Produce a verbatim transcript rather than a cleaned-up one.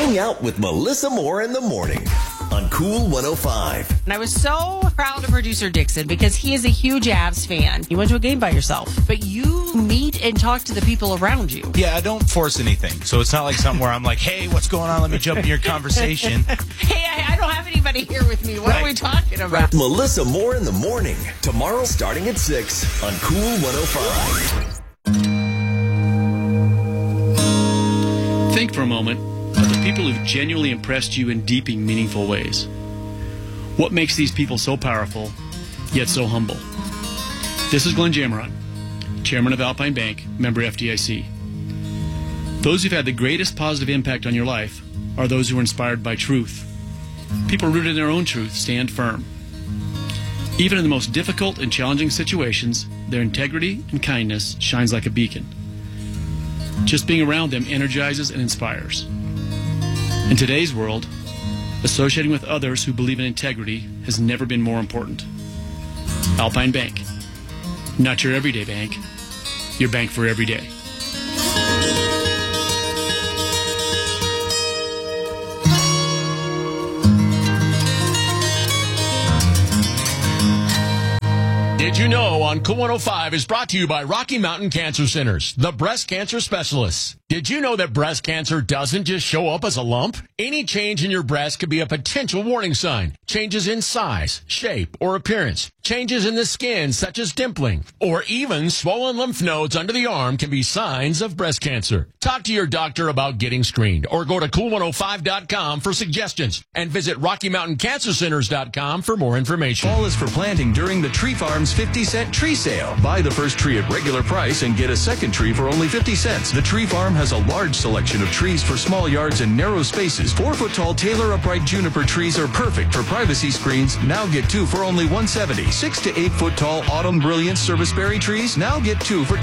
Hang out with Melissa Moore in the morning on Cool one oh five. And I was so proud of producer Dixon because he is a huge Avs fan. You went to a game by yourself, but you meet and talk to the people around you. Yeah, I don't force anything. So it's not like something where I'm like, hey, what's going on? Let me jump in your conversation. Hey, I, I don't have anybody here with me. What Right. are we talking about? Melissa Moore in the morning. Tomorrow starting at six on Cool one oh five. Think for a moment of the people who've genuinely impressed you in deep and meaningful ways. What makes these people so powerful, yet so humble? This is Glenn Jameron, Chairman of Alpine Bank, member F D I C. Those who've had the greatest positive impact on your life are those who are inspired by truth. People rooted in their own truth stand firm. Even in the most difficult and challenging situations, their integrity and kindness shines like a beacon. Just being around them energizes and inspires. In today's world, associating with others who believe in integrity has never been more important. Alpine Bank. Not your everyday bank, your bank for every day. Did you know on Cool one oh five is brought to you by Rocky Mountain Cancer Centers, the breast cancer specialists. Did you know that breast cancer doesn't just show up as a lump? Any change in your breast could be a potential warning sign. Changes in size, shape, or appearance. Changes in the skin, such as dimpling, or even swollen lymph nodes under the arm can be signs of breast cancer. Talk to your doctor about getting screened, or go to cool one oh five dot com for suggestions, and visit rocky mountain cancer centers dot com for more information. Fall is for planting during the Tree Farm's fifty cent tree sale. Buy the first tree at regular price and get a second tree for only fifty cents. The Tree Farm has a large selection of trees for small yards and narrow spaces. Four foot tall Taylor upright juniper trees are perfect for privacy screens. Now get two for only one hundred seventy dollars. Six to eight foot tall autumn brilliance serviceberry trees. Now get two for